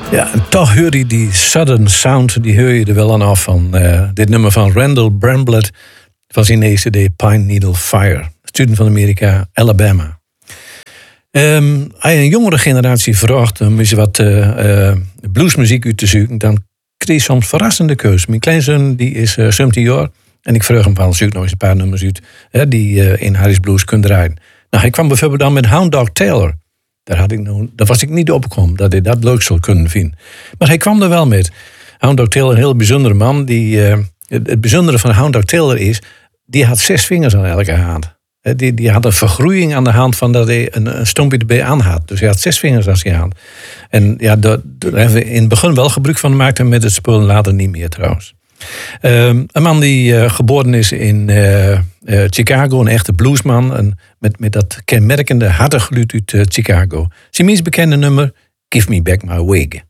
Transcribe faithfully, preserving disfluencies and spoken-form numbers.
Ja, en toch hoor je die Southern Sound, die hoor je er wel aan af van uh, dit nummer van Randall Bramblett van zijn E C D Pine Needle Fire. Student van Amerika, Alabama. Um, als je een jongere generatie vraagt om eens wat uh, uh, bluesmuziek uit te zoeken, dan krijg je soms verrassende keuzes. Mijn kleinzoon die is uh, zeventien jaar en ik vraag hem van, zoek nog eens een paar nummers uit hè, die uh, in Harry's Blues kunnen draaien. Nou, hij kwam bijvoorbeeld dan met Hound Dog Taylor. Daar, had ik nog, daar was ik niet opgekomen dat hij dat leuk zou kunnen vinden. Maar hij kwam er wel met. Hound Dog Taylor, een heel bijzondere man. Die, uh, het, het bijzondere van Hound Dog Taylor is, die had zes vingers aan elke hand. Die, die had een vergroeiing aan de hand van dat hij een, een stompje erbij aan had. Dus hij had zes vingers aan zijn hand. En ja, daar hebben we in het begin wel gebruik van gemaakt en met het spul later niet meer trouwens. Um, een man die uh, geboren is in uh, uh, Chicago, een echte bluesman. En met, met dat kenmerkende harde geluid uit uh, Chicago. Zijn meest bekende nummer, Give Me Back My Wig.